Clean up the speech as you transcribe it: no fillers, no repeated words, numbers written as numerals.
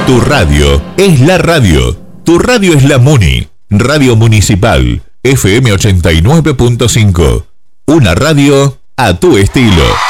Tu radio es la radio. Tu radio es la Muni. Radio Municipal FM 89.5. Una radio a tu estilo.